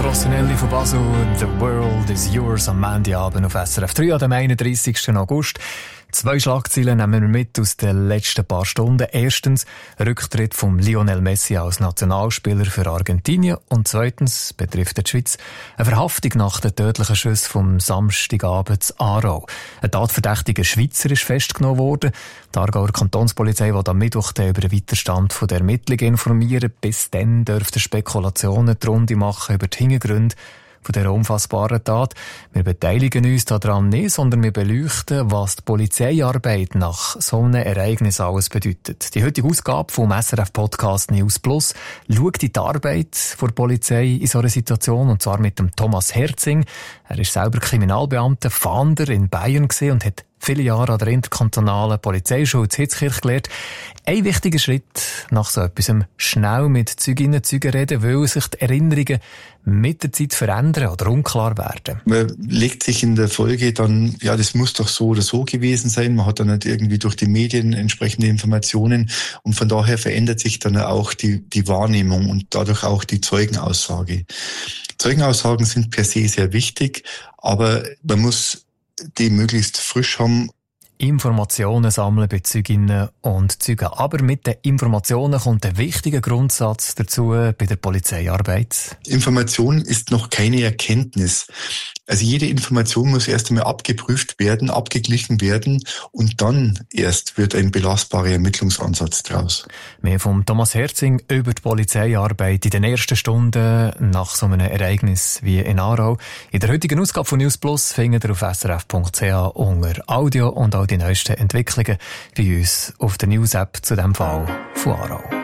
Rossonelli von Basel, «The World is Yours» am Monday-Abend auf SRF 3 am 31. August. 2 Schlagzeilen nehmen wir mit aus den letzten paar Stunden. Erstens, Rücktritt von Lionel Messi als Nationalspieler für Argentinien. Und zweitens betrifft die Schweiz eine Verhaftung nach den tödlichen Schüssen vom Samstagabend in Aarau. Ein tatverdächtiger Schweizer ist festgenommen worden. Die Aargauer Kantonspolizei will am Mittwoch über den Weiterstand der Ermittlungen informieren. Bis dann dürften Spekulationen die Runde machen über die Hintergründe von dieser unfassbaren Tat. Wir beteiligen uns daran nicht, sondern wir beleuchten, was die Polizeiarbeit nach so einem Ereignis alles bedeutet. Die heutige Ausgabe vom SRF-Podcast News Plus schaut in die Arbeit der Polizei in so einer Situation, und zwar mit dem Thomas Herzing. Er ist selber Kriminalbeamter, Fahnder in Bayern gewesen und hat viele Jahre an der interkantonalen Polizeischule in Hitzkirch gelernt. Ein wichtiger Schritt nach so etwas, schnell mit Zeuginnen und Zeugen reden, weil sich die Erinnerungen mit der Zeit verändern oder unklar werden. Man legt sich in der Folge dann, ja, das muss doch so oder so gewesen sein. Man hat dann nicht irgendwie durch die Medien entsprechende Informationen, und von daher verändert sich dann auch die Wahrnehmung und dadurch auch die Zeugenaussage. Zeugenaussagen sind per se sehr wichtig, aber man muss die möglichst frisch haben. Informationen sammeln bei Zeuginnen und Zeugen. Aber mit den Informationen kommt ein wichtiger Grundsatz dazu bei der Polizeiarbeit. Information ist noch keine Erkenntnis. Also jede Information muss erst einmal abgeprüft werden, abgeglichen werden, und dann erst wird ein belastbarer Ermittlungsansatz draus. Mehr von Thomas Herzing über die Polizeiarbeit in den ersten Stunden nach so einem Ereignis wie in Aarau. In der heutigen Ausgabe von News Plus findet ihr auf srf.ch unter Audio und auch die neuesten Entwicklungen bei uns auf der News-App zu dem Fall von Aarau.